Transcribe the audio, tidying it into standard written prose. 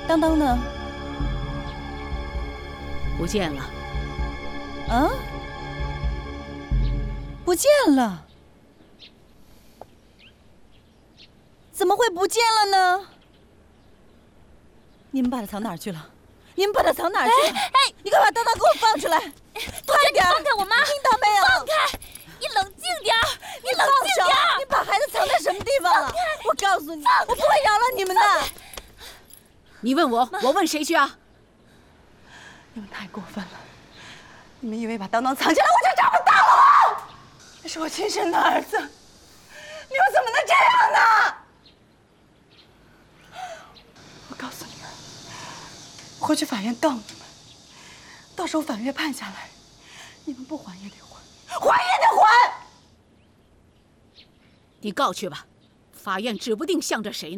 当当呢？ 不见了。 啊？不见了？怎么会不见了呢？你们把他藏哪儿去了？你们把他藏哪儿去了？哎，你快把当当给我放出来！快点！ 放开我妈！ 听到没有？ 放开！你冷静点儿！你冷静点儿！ 你把孩子藏在什么地方了？我告诉你，我不会饶了你们的！ 你问我，我问谁去啊？ 你们太过分了！你们以为把当当藏起来我就找不到了吗？那是我亲生的儿子，你们怎么能这样呢？我告诉你们，我会去法院告你们，到时候法院判下来，你们不还也得还，还也得还。 你告去吧，法院指不定向着谁呢。